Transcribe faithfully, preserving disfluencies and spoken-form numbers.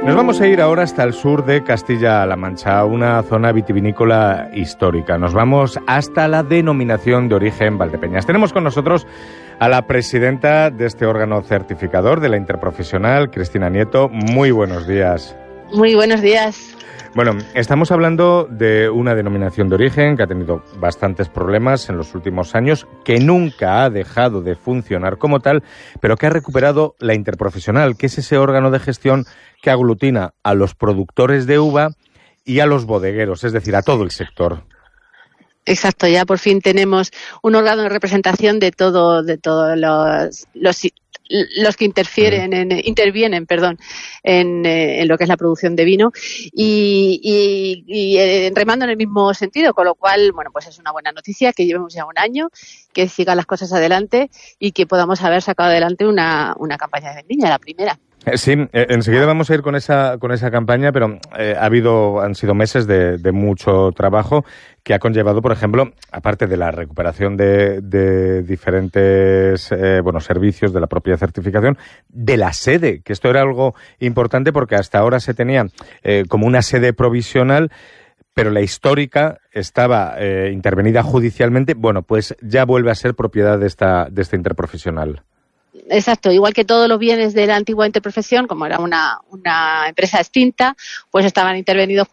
Nos vamos a ir ahora hasta el sur de Castilla-La Mancha, una zona vitivinícola histórica. Nos vamos hasta la denominación de origen Valdepeñas. Tenemos con nosotros a la presidenta de este órgano certificador de la Interprofesional, Cristina Nieto. Muy buenos días. Muy buenos días. Bueno, estamos hablando de una denominación de origen que ha tenido bastantes problemas en los últimos años, que nunca ha dejado de funcionar como tal, pero que ha recuperado la Interprofesional, que es ese órgano de gestión que aglutina a los productores de uva y a los bodegueros, es decir, a todo el sector. Exacto, ya por fin tenemos un órgano de representación de todo, de todos los, los los que interfieren en, intervienen perdón en, en lo que es la producción de vino y, y, y eh, remando en el mismo sentido, con lo cual bueno pues es una buena noticia que llevemos ya un año, que sigan las cosas adelante y que podamos haber sacado adelante una, una campaña de vendimia, la primera. Sí, eh, enseguida vamos a ir con esa con esa campaña, pero eh, ha habido han sido meses de, de mucho trabajo que ha conllevado, por ejemplo, aparte de la recuperación de, de diferentes eh, bueno servicios de la propia certificación, de la sede, que esto era algo importante porque hasta ahora se tenía eh, como una sede provisional, pero la histórica estaba eh, intervenida judicialmente. Bueno, pues ya vuelve a ser propiedad de esta de esta Interprofesional. Exacto, igual que todos los bienes de la antigua Interprofesión, como era una, una empresa extinta, pues estaban intervenidos